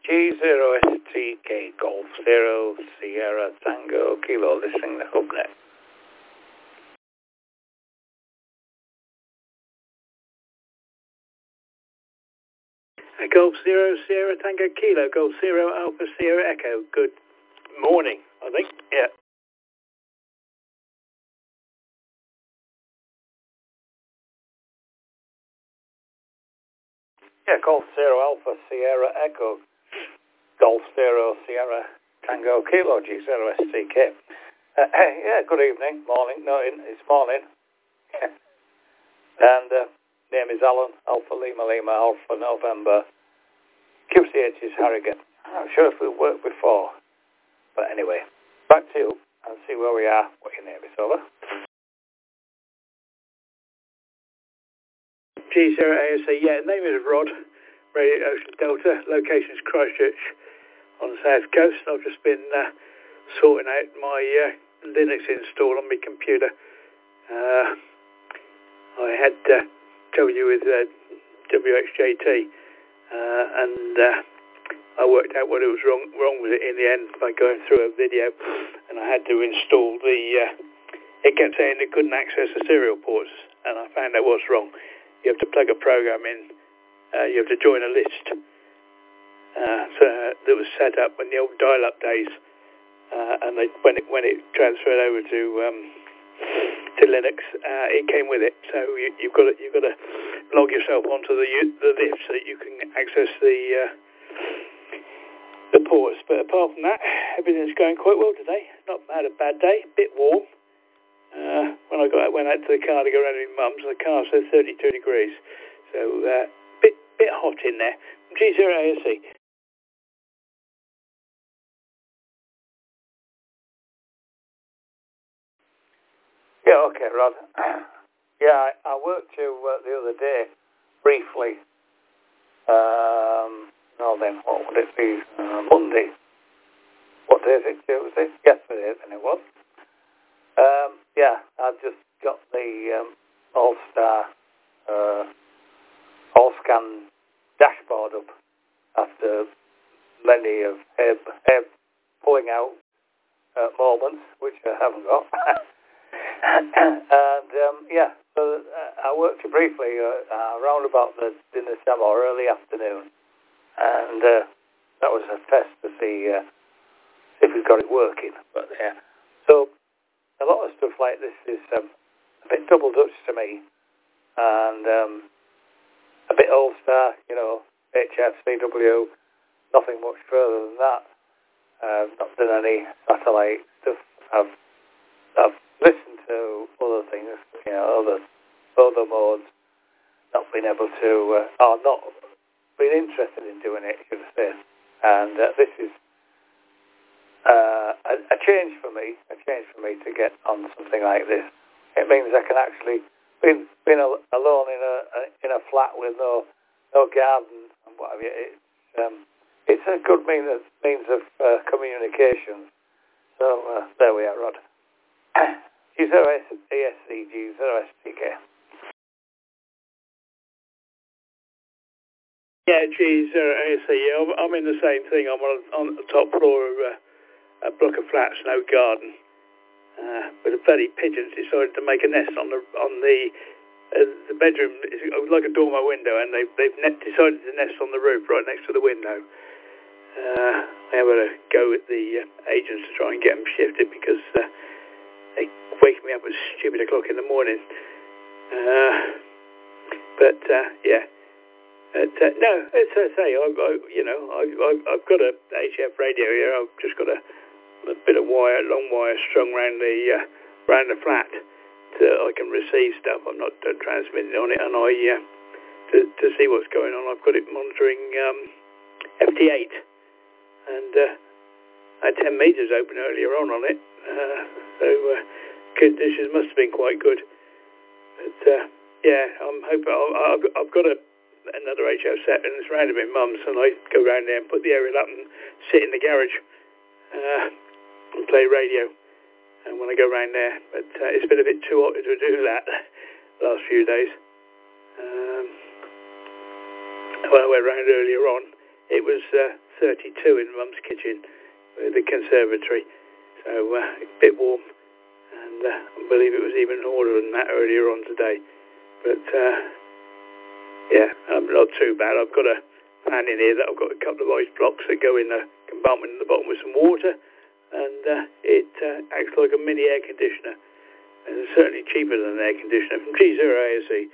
G0STK Golf 0 Sierra Tango Kilo, listening to HubNet. Golf 0 Sierra Tango Kilo, Golf 0 Alpha Sierra Echo. Good morning, I think. Yeah. Yeah, Golf 0 Alpha Sierra Echo, Golf 0 Sierra Tango Kilo, G0STK. Yeah, good evening, morning. No, it's morning. And name is Alan, Alpha Lima Lima, Alpha November. QCH is Harrigan. I'm not sure if we've worked before. But anyway, back to you and see where we are. What your name is, over. G0ASA, yeah, name is Rod, Radio Ocean Delta, location is Christchurch on the south coast. I've just been sorting out my Linux install on my computer. I had trouble with WXJT, and I worked out what it was wrong with it in the end by going through a video, and I had to install the. It kept saying it couldn't access the serial ports, and I found out what's wrong. You have to plug a program in. You have to join a list. So that was set up in the old dial-up days, and when it transferred over to Linux, it came with it. So you've got to log yourself onto the list so that you can access the ports. But apart from that, everything's going quite well today. Not had a bad day. Bit warm. When I went out to the car to go around with Mum's, the car said 32 degrees. So bit hot in there. G0ASC. Yeah, okay, Rod. Yeah, I worked you the other day briefly. No, then what would it be? Monday. What day is it? Tuesday? Yesterday, then it was. Yeah, I've just got the All-Star All-Scan dashboard up after many of Heb pulling out moments, which I haven't got. And yeah, so I worked briefly around about the dinner time or early afternoon, and that was a test to see if we got it working. But yeah, so a lot of stuff like this is a bit double Dutch to me, and a bit All-Star, HF, CW, nothing much further than that. I've not done any satellite stuff. I've listened to other things, other modes, not been able to, or not been interested in doing it, should I say. And this is a change for me to get on something like this. It means I can actually, being alone in a flat with no garden and what have you, it's a good means of communication. So there we are, Rod. G0ASC, G0STK. Yeah, G0ASC. I'm in the same thing. I'm on the top floor of a block of flats, no garden. But the bloody pigeons decided to make a nest on the bedroom. It's like a dormer window, and they've decided to nest on the roof right next to the window. I have to go with the agents to try and get them shifted because they wake me up at stupid o'clock in the morning. But yeah. No, as I say, I've got a HF radio here. I've just got a bit of wire, long wire, strung around the flat so I can receive stuff. I'm not transmitting on it, and to see what's going on, I've got it monitoring FT8, and I had 10 meters open earlier on it, so conditions must have been quite good. But yeah, I'm hoping I've got another HF set, and it's round at my mum's, and I go round there and put the aerial up and sit in the garage and play radio. And when I go round there, but it's been a bit too hot to do that the last few days. When I went round earlier on, it was 32 in Mum's kitchen with the conservatory. So a bit warm. And I believe it was even older than that earlier on today. But not too bad. I've got a fan in here that I've got a couple of ice blocks that go in the compartment in the bottom with some water. And it acts like a mini air conditioner. And it's certainly cheaper than an air conditioner from G0 ASE.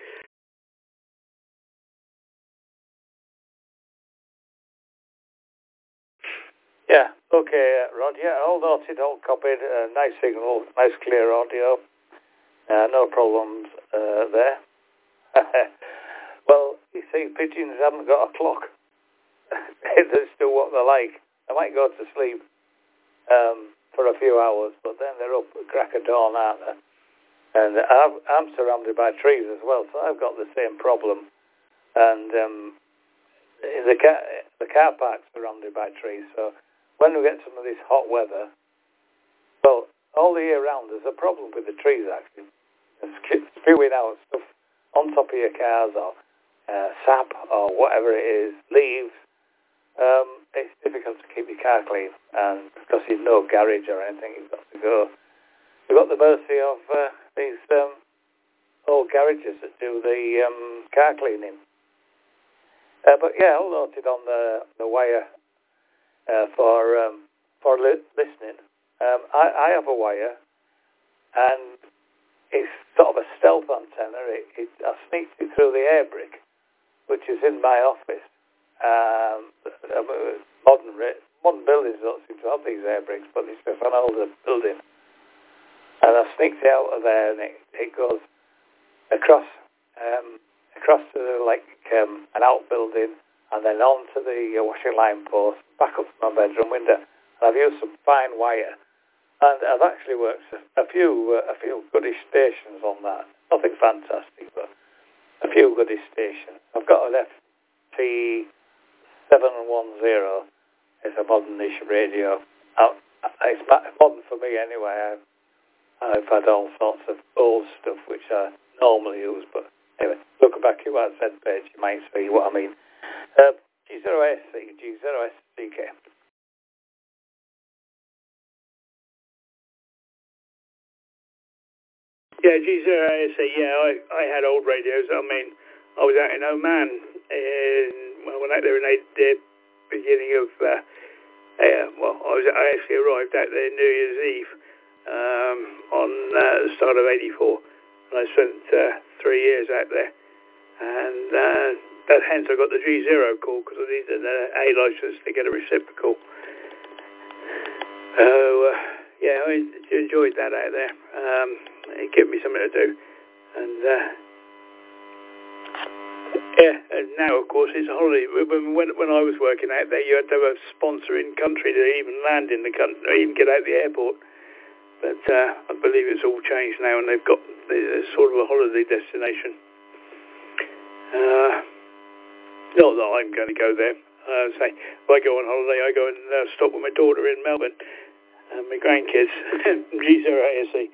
Yeah, okay, Rod. Yeah, all noted, all copied. Nice signal, nice clear audio. No problems there. Well, you see, pigeons haven't got a clock. They still what they're like. They might go to sleep for a few hours, but then they're up at crack of dawn, aren't they? And I'm surrounded by trees as well, so I've got the same problem. And the car park's surrounded by trees, so when we get some of this hot weather, well, all the year round, there's a problem with the trees, actually. It's spewing out stuff on top of your cars, or sap, or whatever it is, leaves. It's difficult to keep your car clean, and because you've no garage or anything, you've got to go. You've got the mercy of these old garages that do the car cleaning. But yeah, all noted on the wire for listening. I have a wire, and it's sort of a stealth antenna. I sneaked it through the air brick, which is in my office. Modern buildings don't seem to have these air bricks, but it's just an older building. And I sneaked it out of there, and it goes across to an outbuilding, and then onto the washing line post, back up to my bedroom window. And I've used some fine wire, and I've actually worked a few goodish stations on that. Nothing fantastic, but a few goodish stations. I've got an FT710. It's a modernish radio. It's modern for me anyway. I've had all sorts of old stuff which I normally use, but anyway, look back at what I said page, you might see what I mean. G0SCK. Yeah, G0ASE, I had old radios. I mean, I was out in Oman when they were in the beginning of, I actually arrived out there New Year's Eve on the start of '84. And I spent 3 years out there. And hence I got the G0 call, because I needed an A license to get a reciprocal. So, I enjoyed that out there. It gave me something to do. And, and now, of course, it's a holiday. When I was working out there, you had to have a sponsoring country to even land in the country, or even get out the airport. But I believe it's all changed now, and they've got sort of a holiday destination. Not that I'm going to go there. Say, if I go on holiday, I go and stop with my daughter in Melbourne and my grandkids. G0ASE.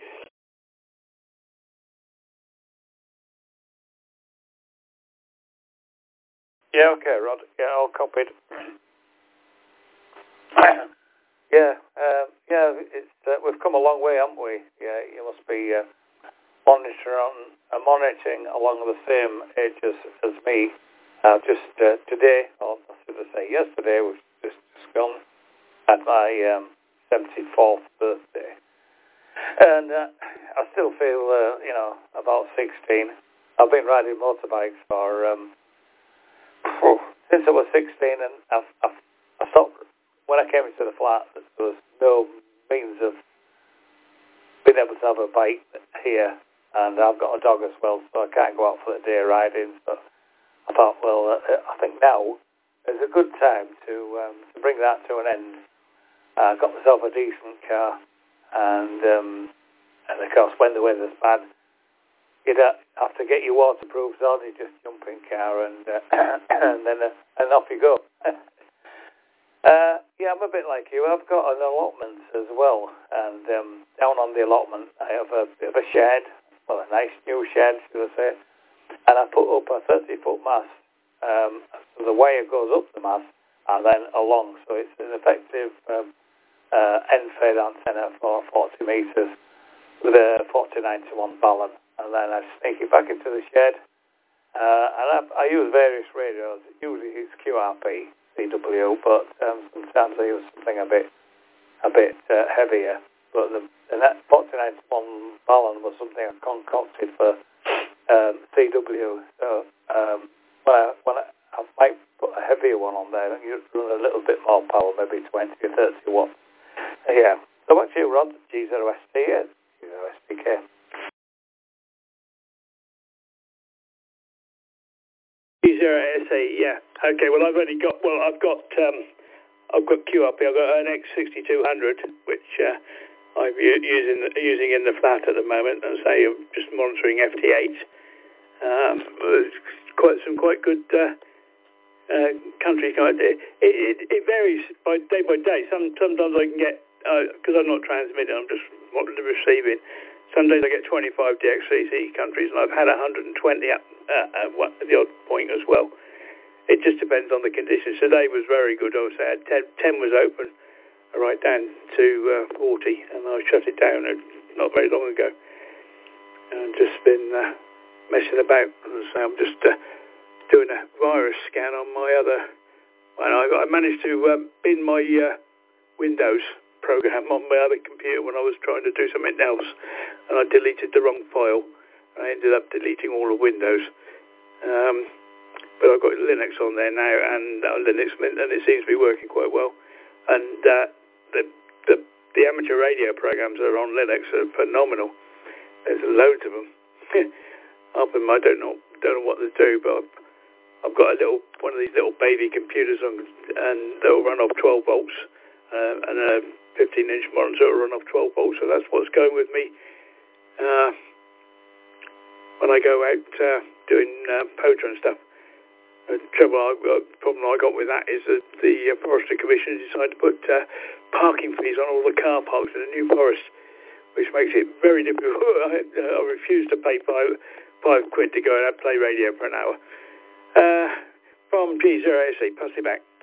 Yeah, okay, Rod. Yeah, all copied. We've come a long way, haven't we? Yeah, you must be monitoring along the same age as me. Just today, or I should say yesterday, was just gone at my 74th birthday, and I still feel about 16. I've been riding motorbikes for since I was 16, and I stopped when I came into the flat. There was no means of being able to have a bike here, and I've got a dog as well, so I can't go out for the day riding. So I thought, well, I think now is a good time to bring that to an end. I got myself a decent car, and of course, when the weather's bad, you'd have to get your waterproofs on. You just jump in car and then off you go. I'm a bit like you. I've got an allotment as well, and down on the allotment I have a bit of a shed, well, a nice new shed, should I say, and I put up a 30-foot mast. So the wire goes up the mast, and then along. So it's an effective end-fade antenna for 40 metres with a 4091 Balun. And then I sneak it back into the shed. And I use various radios. Usually it's QRP, CW, but sometimes I use something a bit heavier. But the 4091 Balun was something I concocted for CW. So when I might put a heavier one on there, you run a little bit more power, maybe 20 or 30 watts. Yeah. So what's your rod? G0ST, G0STK. G0SA, yeah. Okay. Well, I've got QRP. I've got an X6200, which I'm using in the flat at the moment. And say I'm just monitoring FT8. Quite good country. It varies by day. Sometimes I can get because I'm not transmitting. I'm just receiving. Some days I get 25 DXCC countries, and I've had 120 at the odd point as well. It just depends on the conditions. Today was very good. I had 10 was open, right down to 40, and I shut it down not very long ago. And just been messing about. So I'm just doing a virus scan on my other. And I managed to bin my Windows program on my other computer when I was trying to do something else, and I deleted the wrong file. I ended up deleting all of Windows, but I've got Linux on there now, and Linux, and it seems to be working quite well. And the amateur radio programs that are on Linux are phenomenal. There's loads of them. I don't know what to do, but I've got one of these little baby computers on, and they'll run off 12 volts, and a 15-inch monitor will run off 12 volts. So that's what's going with me when I go out doing POTA and stuff. The problem I got with that is that the Forestry Commission decided to put parking fees on all the car parks in the New Forest, which makes it very difficult. I refuse to pay £5 to go and play radio for an hour. From G0AC, pass it back.